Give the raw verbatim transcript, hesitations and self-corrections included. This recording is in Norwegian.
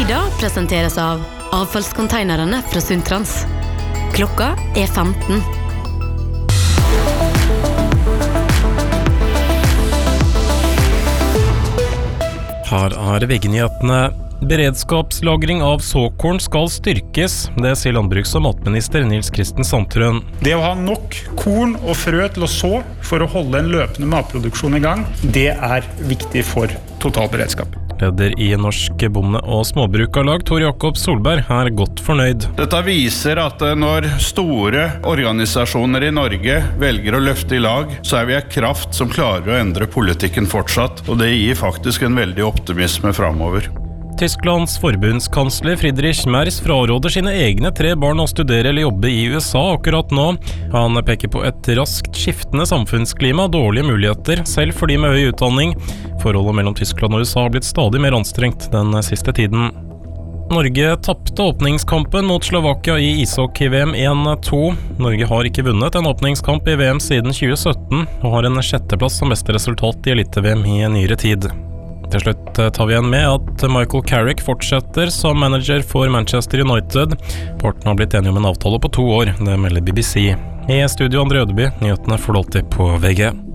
Sida presenteres av avfallskonteinerne fra Sundtrans. Klokka er femten. Her er V G-nyhetene. Beredskapslagring av såkorn skal styrkes, det sier landbruks- og matminister Nils Kristen Sandtrøen. Det å ha nok korn og frø til å så for å holde en løpende matproduksjon i gang, det er viktig for totalberedskap. Leder i Norsk Bonde- og Småbrukarlag, Tor Jakob Solberg, er godt fornøyd. Dette viser at når store organisasjoner i Norge velger å løfte i lag, så er vi en kraft som klarer å endre politikken fortsatt, og det gir faktisk en veldig optimisme fremover. Tysklands forbundskansler Friedrich Merz fraråder sine egne tre barn å studere eller jobbe i U S A akkurat nå. Han peker på et raskt skiftende samfunnsklima, dårlige muligheter, selv for de med høy utdanning. Forholdet mellom Tyskland og U S A har blitt stadig mer anstrengt den siste tiden. Norge tappte åpningskampen mot Slovakia i ishockey-V M en to. Norge har ikke vunnet en åpningskamp i V M siden tjue sytten, og har en sjetteplass som beste resultat i elite-V M i nyere tid. Til slutt tar vi igjen med at Michael Carrick fortsetter som manager for Manchester United. Partene har blitt enige om en avtale på to år, det melder B B C. I studio Andre Ødeby, nyhetene får du alltid på V G.